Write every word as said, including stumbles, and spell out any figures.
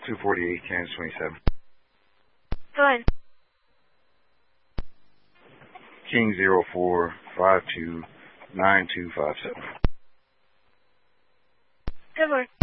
two forty-eight, Kansas twenty-seven. Go ahead. King zero four five two nine two five seven. Good work.